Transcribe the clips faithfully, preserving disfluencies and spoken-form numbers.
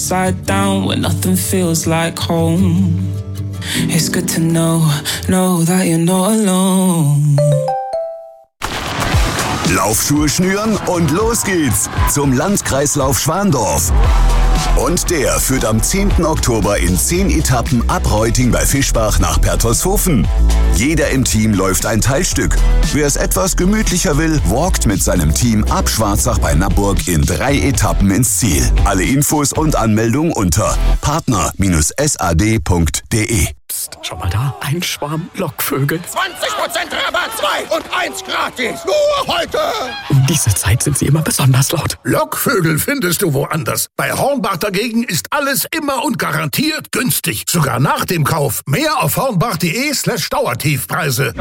upside down when nothing feels like home. It's good to know, know that you're not alone. Laufschuhe schnüren und los geht's zum Landkreislauf Schwandorf. Und der führt am zehnten Oktober in zehn Etappen ab Reuting bei Fischbach nach Pertolshofen. Jeder im Team läuft ein Teilstück. Wer es etwas gemütlicher will, walkt mit seinem Team ab Schwarzach bei Naburg in drei Etappen ins Ziel. Alle Infos und Anmeldung unter partner Bindestrich s a d punkt d e. Psst, schau mal da, ein Schwarm Lockvögel. zwanzig Prozent Rabatt, zwei und eins gratis. Nur heute. Um diese Zeit sind sie immer besonders laut. Lockvögel findest du woanders. Bei Hornbach dagegen ist alles immer und garantiert günstig. Sogar nach dem Kauf. Mehr auf hornbach.de slash Dauertiefpreise.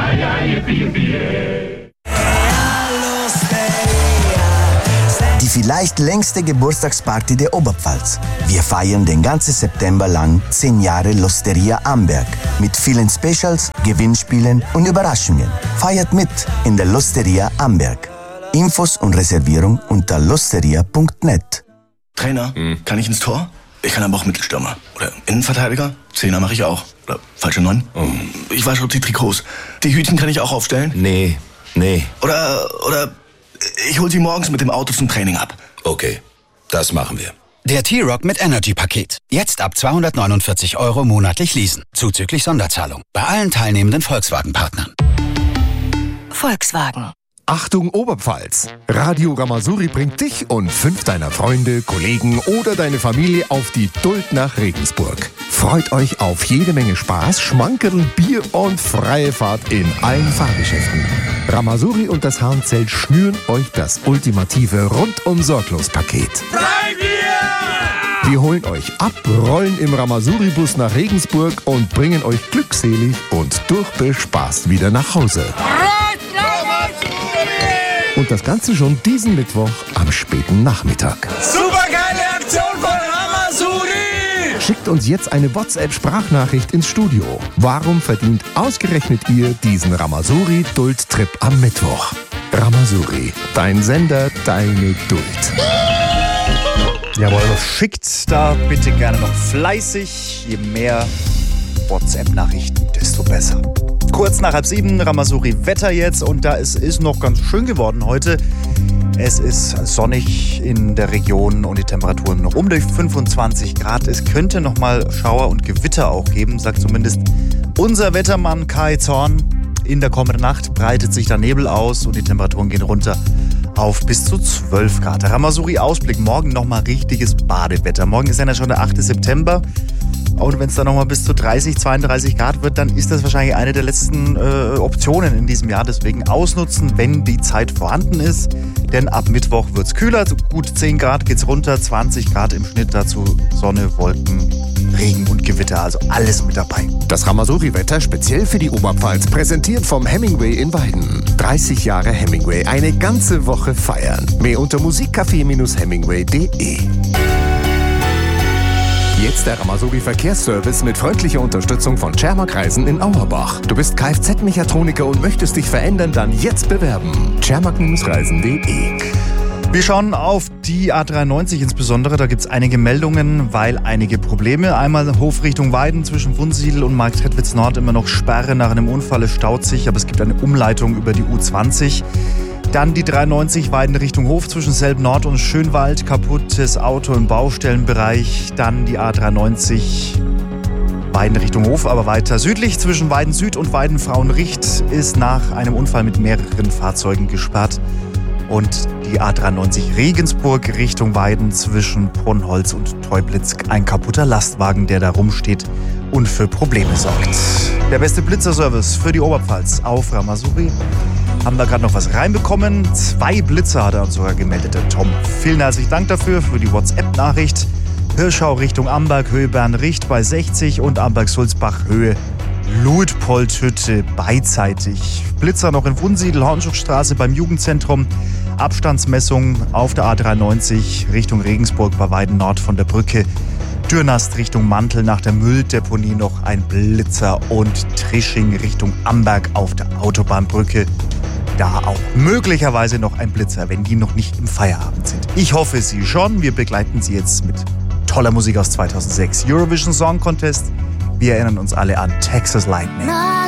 Die vielleicht längste Geburtstagsparty der Oberpfalz. Wir feiern den ganzen September lang zehn Jahre L'Osteria Amberg. Mit vielen Specials, Gewinnspielen und Überraschungen. Feiert mit in der L'Osteria Amberg. Infos und Reservierung unter losteria punkt net. Trainer, hm. kann ich ins Tor? Ich kann aber auch Mittelstürmer. Oder Innenverteidiger? Zehner mache ich auch. Oder falsche Neun? Oh. Ich wasche die Trikots. Die Hütchen kann ich auch aufstellen? Nee, nee. Oder, oder ich hol sie morgens mit dem Auto zum Training ab. Okay, das machen wir. Der T-Rock mit Energy-Paket. Jetzt ab zweihundertneunundvierzig Euro monatlich leasen. Zuzüglich Sonderzahlung. Bei allen teilnehmenden Volkswagen-Partnern. Volkswagen. Achtung Oberpfalz! Radio Ramasuri bringt dich und fünf deiner Freunde, Kollegen oder deine Familie auf die Duld nach Regensburg. Freut euch auf jede Menge Spaß, Schmankerl, Bier und freie Fahrt in allen Fahrgeschäften. Ramasuri und das Hahnzelt schnüren euch das ultimative Rundum-Sorglos-Paket. Wir holen euch ab, rollen im Ramasuri-Bus nach Regensburg und bringen euch glückselig und durchbespaßt wieder nach Hause. Und das Ganze schon diesen Mittwoch am späten Nachmittag. Supergeile Aktion von Ramasuri! Schickt uns jetzt eine WhatsApp-Sprachnachricht ins Studio. Warum verdient ausgerechnet ihr diesen Ramasuri-Duld-Trip am Mittwoch? Ramasuri, dein Sender, deine Duld. Jawohl, schickt da bitte gerne noch fleißig. Je mehr WhatsApp-Nachrichten, desto besser. Kurz nach halb sieben, Ramasuri Wetter jetzt und da ist es noch ganz schön geworden heute. Es ist sonnig in der Region und die Temperaturen noch um die fünfundzwanzig Grad. Es könnte noch mal Schauer und Gewitter auch geben, sagt zumindest unser Wettermann Kai Zorn. In der kommenden Nacht breitet sich der Nebel aus und die Temperaturen gehen runter auf bis zu zwölf Grad. Der Ramasuri-Ausblick, morgen nochmal richtiges Badewetter. Morgen ist ja schon der achte September. Und wenn es dann nochmal bis zu dreißig, zweiunddreißig Grad wird, dann ist das wahrscheinlich eine der letzten äh, Optionen in diesem Jahr. Deswegen ausnutzen, wenn die Zeit vorhanden ist. Denn ab Mittwoch wird es kühler. Gut zehn Grad geht es runter, zwanzig Grad im Schnitt. Dazu Sonne, Wolken, Regen und Gewitter. Also alles mit dabei. Das Ramasuri-Wetter speziell für die Oberpfalz. Präsentiert vom Hemingway in Weiden. dreißig Jahre Hemingway. Eine ganze Woche feiern. Mehr unter musikcafé Bindestrich hemingway punkt de. Jetzt der Ramasuri Verkehrsservice mit freundlicher Unterstützung von Cermak Reisen in Auerbach. Du bist Kfz-Mechatroniker und möchtest dich verändern, dann jetzt bewerben. cermak Reisen punkt de. Wir schauen auf die A dreiundneunzig insbesondere. Da gibt es einige Meldungen, weil einige Probleme. Einmal Hof Richtung Weiden zwischen Wunsiedel und Marktredwitz Nord immer noch Sperre nach einem Unfall. Es staut sich, aber es gibt eine Umleitung über die U zwanzig. Dann die dreiundneunzig Weiden Richtung Hof zwischen Selb Nord und Schönwald. Kaputtes Auto im Baustellenbereich. Dann die A dreiundneunzig Weiden Richtung Hof, aber weiter südlich zwischen Weiden Süd und Weiden Frauenricht ist nach einem Unfall mit mehreren Fahrzeugen gesperrt. Und die A dreiundneunzig Regensburg Richtung Weiden zwischen Brunholz und Teublitz. Ein kaputter Lastwagen, der da rumsteht und für Probleme sorgt. Der beste Blitzerservice für die Oberpfalz auf Ramasuri. Haben wir gerade noch was reinbekommen. Zwei Blitzer hat er uns sogar gemeldet, der Tom. Vielen herzlichen Dank dafür, für die WhatsApp-Nachricht. Hirschau Richtung Amberg, Höhe Bernricht bei sechzig und Amberg-Sulzbach, Höhe Luitpoldhütte beidseitig. Blitzer noch in Wunsiedel, Hornschufstraße beim Jugendzentrum. Abstandsmessung auf der A dreiundneunzig Richtung Regensburg bei Weiden Nord von der Brücke. Dürnast Richtung Mantel nach der Mülldeponie noch ein Blitzer und Trisching Richtung Amberg auf der Autobahnbrücke. Da auch möglicherweise noch ein Blitzer, wenn die noch nicht im Feierabend sind. Ich hoffe, Sie schon. Wir begleiten Sie jetzt mit toller Musik aus zweitausendsechs. Eurovision Song Contest. Wir erinnern uns alle an Texas Lightning.